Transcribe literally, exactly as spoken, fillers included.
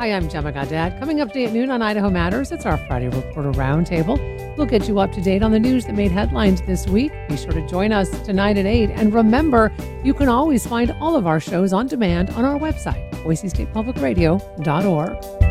Hi, I'm Gemma Gadet. Coming up today at noon on Idaho Matters, it's our Friday Reporter Roundtable. We'll get you up to date on the news that made headlines this week. Be sure to join us tonight at eight. And remember, you can always find all of our shows on demand on our website, boise state public radio dot org.